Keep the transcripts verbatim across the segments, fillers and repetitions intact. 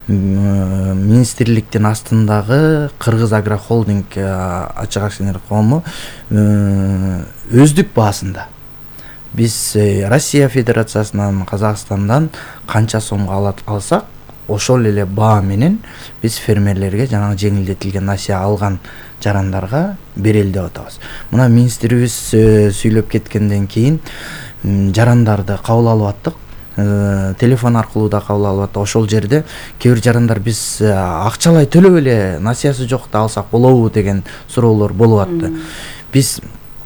министрликтин астындагы Кыргыз Агрохолдинг ачык акционерлик коому өздүк баасында биз Россия Федерациясынан, Казакстандан канча сомго алат алсак, ошол эле баа менен биз фермерлерге жанагы жеңилдетилген насыя алган жарандарга берели деп атабыз. Мына министрибиз сүйлөп кеткенден кийин жарандарды кабыл алып аттык. Телефон аркылуу да кабыл алып аттык. Ошол жерде кээ бир жарандар биз акчалай төлөп эле насыясы жок да алсак болобу деген суроолор болуп атты. Биз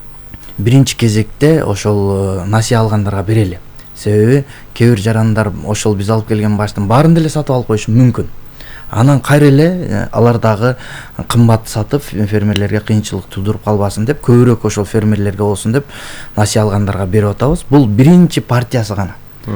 биринчи кезекте ошол насыя алгандарга берели. Себеби кээ бир жарандар ошол биз алып келген баштын баарын деле сатып алып коюшу мүмкүн. Анан кайра эле алар дагы кымбат сатып фермерлерге кыйынчылык туудуруп калбасын деп, көбүрөөк ошол фермерлерге болсун деп насыя алгандарга берип атабыз. Бул биринчи партиясы гана.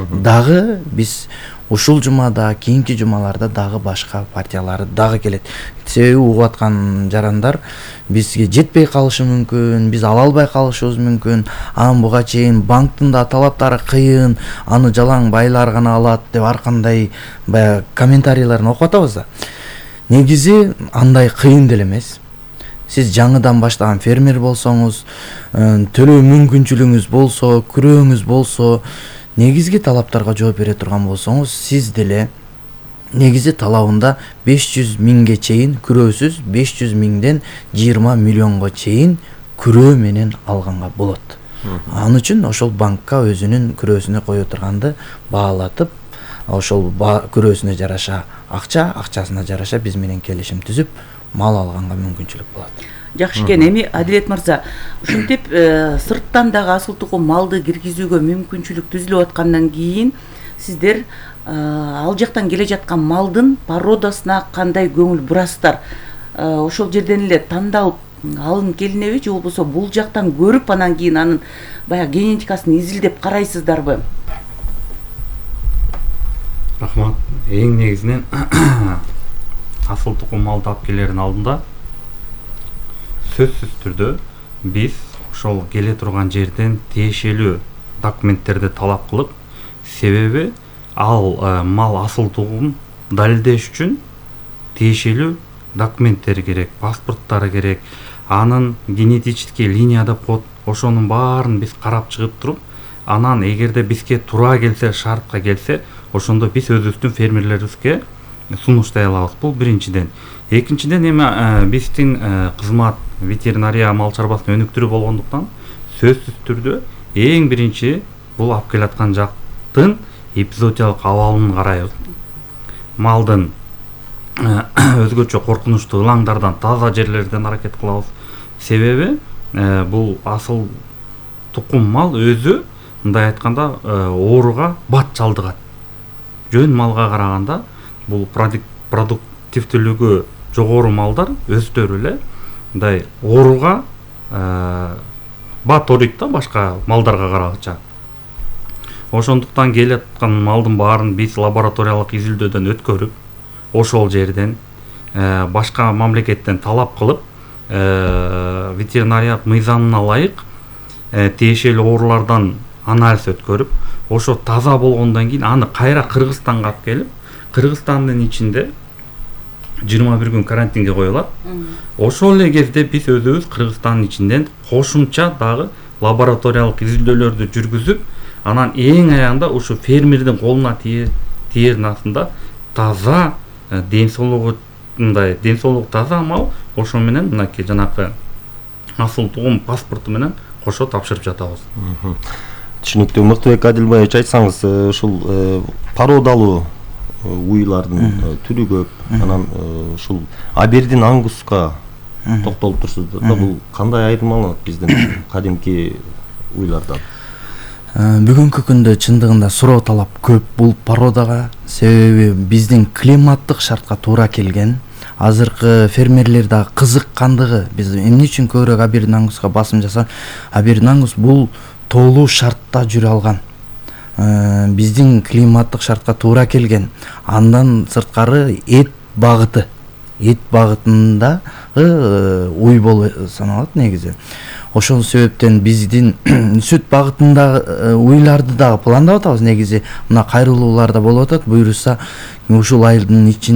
Дагы биз ушул жумада, кийинки жумаларда дагы башка партиялары дагы келет. Себеби угуп аткан жарандар бизге жетпей калышы мүмкүн, биз ала албай калышыбыз мүмкүн. Анан буга чейин банктын да талаптары кыйын, аны жалаң байлар гана алат деп ар кандай баягы комментарийлерин окуп атабыз да. Негизи андай кыйын деле эмес. Сиз жаңыдан баштаган фермер болсоңуз, төлөө мүмкүнчүлүгүңүз болсо, күрөөңүз болсо, негизги талаптарга жооп бере турган болсоңуз, сиз деле негизи талабында беш жүз миңге чейин күрөөсүз, беш жүз миңден жыйырма миллионго чейин күрөө менен алганга болот. Ал үчүн ошол банкка өзүнүн күрөөсүнө кое турганды баалатып, ошол күрөөсүнө жараша акча, акчасына жараша биз менен келишим түзүп, мал алганга мүмкүнчүлүк болот. Жакшы экен. Эми Адилет мырза, ушинтип сырттан дагы асыл тукум малды киргизүүгө мүмкүнчүлүк түзүлүп аткандан кийин сиздер ал жактан келе жаткан малдын породасына кандай көңүл бурасыздар? Ошол жерден эле тандалып алынып келинеби, же болбосо бул жактан көрүп анан кийин анын баягы генетикасын изилдеп карайсыздарбы? Рахмат. Эң негизинен асыл тукум малды алып келердин алдында сөзсүз түрдө биз ошол келе турган жерден тиешелүү документтерди талап кылып, себеби ал мал асыл тукум далилдеш үчүн тиешелүү документтери керек, паспорттары керек, анын генетический линия деп коет. Ошонун баарын биз карап чыгып туруп, анан эгерде бизге туура келсе, шартка келсе, ошондо биз өзүбүздүн фермерлерибизге сунуштай алабыз. Бул биринчиден. Экинчиден, эми биздин кызмат ветеринария мал чарбасынын өнүктүрүү болгондуктан сөзсүз түрдө эң биринчи бул алып келаткан жактын эпизодиялык абалын карайбыз. Малдын өзгөчө коркунучтуу ылаңдардан, таза жерлерден аракет кылабыз. Себеби бул асыл тукум мал өзү, мындай айтканда, ооруга бат жалдыгат. Жөн малга караганда бул продуктивдүүлүгү жогору малдар өздөрү эле мындай ооруга бат оройт да башка малдарга карагыча. Ошондуктан келе аткан малдын баарын биз лабораториялык изилдөөдөн өткөрүп, ошол жерден башка мамлекеттен талап кылып, ветеринария мыйзамына ылайык тиешелүү оорулардан анализ өткөрүп, ошо таза болгондон кийин аны кайра Кыргызстанга алып келип, Кыргызстандын ичинде жыйырма бир күн карантинге коюлат. Ошол эле кезде биз өзүбүз Кыргызстандын ичинден кошумча дагы лабораториялык изилдөөлөрдү жүргүзүп, анан эң аягында ушу фермердин колуна тиерин астында таза ден соолугу мындай ден соолугу таза мал, ошо менен мынакей жанакы асыл тукум паспорту менен кошо тапшырып жатабыз. Түшүнүктүү. Мыктыбек Адилбаевич, айтсаңыз, ушул породалуу уйлардын түрү көп. Анан ушул Абердин ангуска токтолуп турсуздар да, бул кандай айырмаланат биздин кадимки уйлардан? Бүгүнкү күндө чындыгында суроо талап көп бул породага, себеби биздин климаттык шартка туура келген. Азыркы фермерлер да кызыккандыгы, биз эмне үчүн көбүрөөк Абердин ангуска басым жасап, Абердин ангус бул тоолуу шартта жүрө алган. Биздин климаттык шартка туура келген. Андан сырткары эт багыты, эт багытында уй болуп саналат негизи. Ошол себептен биздин сүт багытында уйларды дагы пландап атабыз негизи. Мына кайрылуулар да болуп атат. Буюрса ушул айдын ичинде